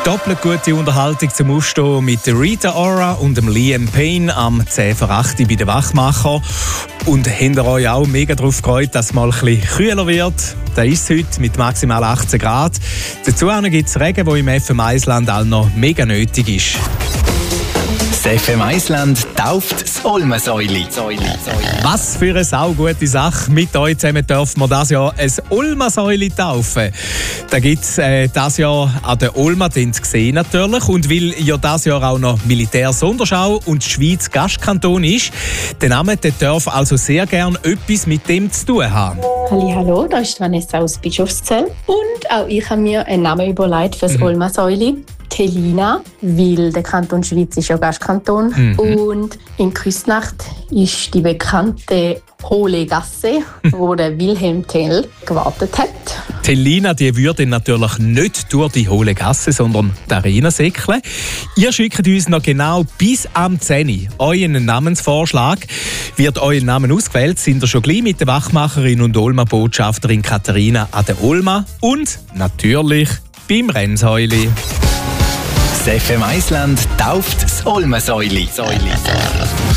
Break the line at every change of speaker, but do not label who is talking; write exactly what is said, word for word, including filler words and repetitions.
Doppelt gute Unterhaltung zum Aufstehen mit Rita Ora und dem Liam Payne am zehn vor acht bei den Wachmacher. Und habt ihr euch auch mega darauf gefreut, dass es mal ein bisschen kühler wird? Das ist es heute mit maximal achtzehn Grad. Dazu gibt es Regen, der im F M Eisland auch noch mega nötig ist.
Das F M Eisland tauft das Olmensäuli.
Was für eine saugute Sache. Mit euch zusammen dürfen wir dieses Jahr ein Olmensäuli taufen. Da gibt es äh, dieses Jahr an der Olma zu sehen natürlich. Und weil ja dieses Jahr auch noch Militär-Sonderschau und die Schweiz Gastkanton ist, der Name der darf also sehr gerne etwas mit dem zu tun haben.
Hallo, da ist Vanessa aus Bischofszell. Und auch ich habe mir einen Namen überlegt für das mhm. Olmensäuli. Tellina, weil der Kanton Schweiz ist ja Gastkanton. Mhm. Und in Küsnacht ist die bekannte Hohle Gasse, wo der Wilhelm Tell gewartet hat.
Tellina, die würde natürlich nicht durch die Hohle Gasse, sondern die Arena säckeln. Ihr schickt uns noch genau bis am zehn Uhr euren Namensvorschlag. Wird euer Name ausgewählt, sind ihr schon gleich mit der Wachmacherin und Olma-Botschafterin Katharina an der Olma und natürlich beim Rennsäuli.
Das F M Eisland tauft das Olmensäuli.